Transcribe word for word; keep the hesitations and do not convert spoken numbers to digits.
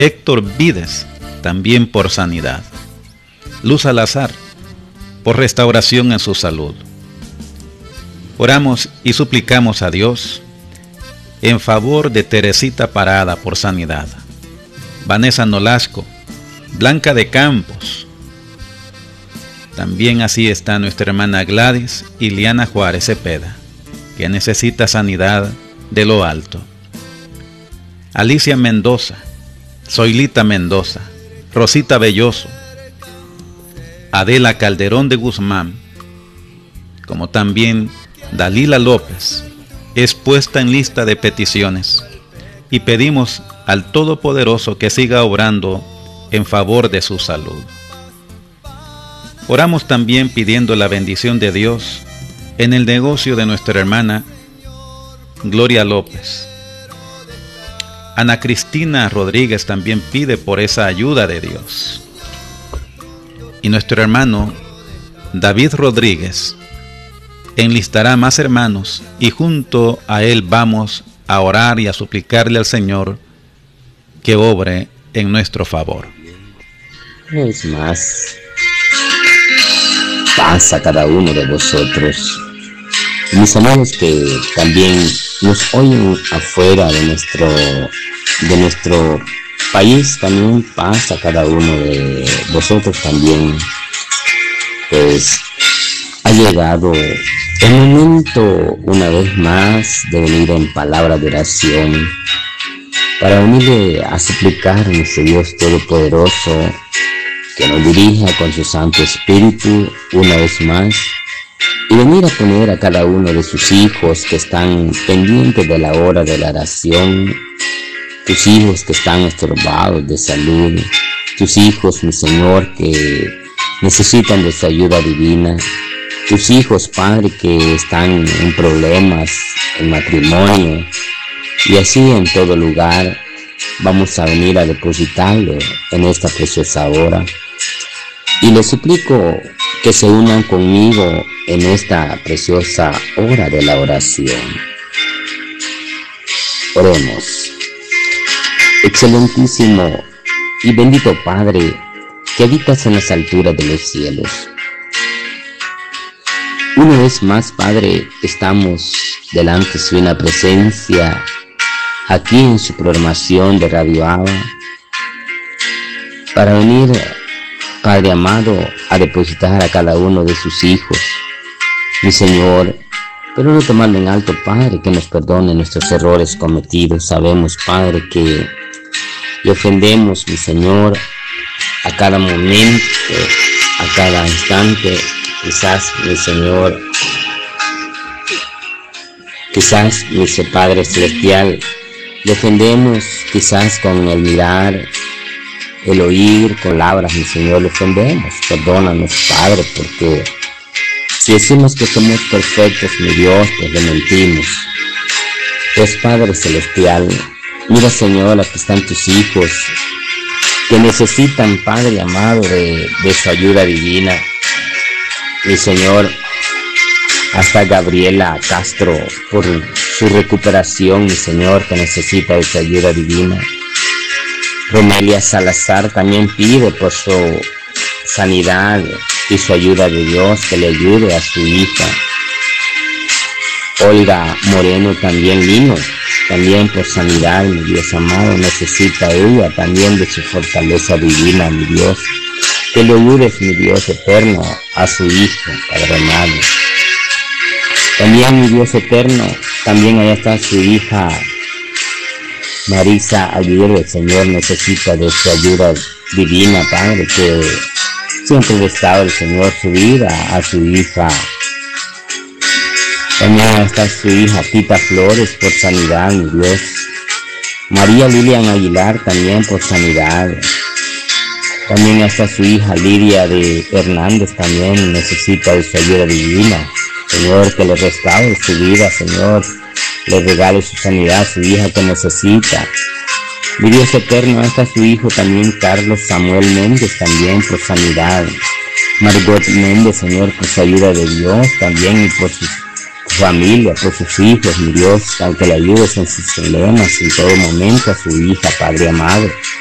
Héctor Vides, también por sanidad. Luz Salazar, por restauración en su salud. Oramos y suplicamos a Dios en favor de Teresita Parada por sanidad, Vanessa Nolasco, Blanca de Campos. También así está nuestra hermana Gladys Iliana Juárez Cepeda, que necesita sanidad de lo alto. Alicia Mendoza, Zoilita Mendoza, Rosita Belloso, Adela Calderón de Guzmán, como también Dalila López, es puesta en lista de peticiones, y pedimos al Todopoderoso que siga obrando en favor de su salud. Oramos también pidiendo la bendición de Dios en el negocio de nuestra hermana Gloria López. Ana Cristina Rodríguez también pide por esa ayuda de Dios. Y nuestro hermano David Rodríguez enlistará más hermanos, y junto a él vamos a orar y a suplicarle al Señor que obre en nuestro favor. Es más, paz a cada uno de vosotros, mis hermanos que también nos oyen afuera de nuestro, de nuestro país, también paz a cada uno de vosotros también. Pues ha llegado el momento una vez más de venir en palabra de oración para venirle a suplicar a nuestro Dios Todopoderoso que nos dirija con su Santo Espíritu una vez más, y venir a poner a cada uno de sus hijos que están pendientes de la hora de la oración, tus hijos que están estorbados de salud, tus hijos, mi Señor, que necesitan de su ayuda divina, tus hijos, Padre, que están en problemas, en matrimonio, y así en todo lugar. Vamos a venir a depositarlo en esta preciosa hora, y les suplico que se unan conmigo en esta preciosa hora de la oración. Oremos. Excelentísimo y bendito Padre, que habitas en las alturas de los cielos, una vez más, Padre, estamos delante de su buena presencia, aquí en su programación de Radio Abba, para venir, Padre amado, a depositar a cada uno de sus hijos, mi Señor, pero no tomando en alto, Padre, que nos perdone nuestros errores cometidos. Sabemos, Padre, que le ofendemos, mi Señor, a cada momento, a cada instante. Quizás, mi Señor, quizás, mi Padre Celestial, le ofendemos quizás con el mirar, el oír, con palabras, mi Señor, le ofendemos. Perdónanos, Padre, porque si decimos que somos perfectos, mi Dios, pues le mentimos. Pues, Padre Celestial, mira, Señor, aquí están tus hijos que necesitan, Padre amado, de, de su ayuda divina. Mi Señor, hasta Gabriela Castro, por su recuperación, mi Señor, que necesita de su ayuda divina. Romelia Salazar también pide por su sanidad y su ayuda de Dios, que le ayude a su hija. Olga Moreno también vino, también por sanidad, mi Dios amado, necesita ella también de su fortaleza divina, mi Dios. Que le ayudes, mi Dios eterno, a su hijo, Padre amado. También, mi Dios eterno, también allá está su hija Marisa Aguirre. Señor, necesita de su ayuda divina, Padre, que siempre ha estado el Señor su vida a su hija. También está su hija Tita Flores por sanidad, mi Dios. María Lilian Aguilar también por sanidad. También está su hija Lidia de Hernández, también necesita de su ayuda divina. Señor, que le restaure su vida, Señor, le regale su sanidad a su hija que necesita. Mi Dios eterno, está su hijo también Carlos Samuel Méndez, también por sanidad. Margot Méndez, Señor, por su ayuda de Dios también, y por su familia, por sus hijos, mi Dios, aunque le ayudes en sus problemas en todo momento a su hija, Padre amado.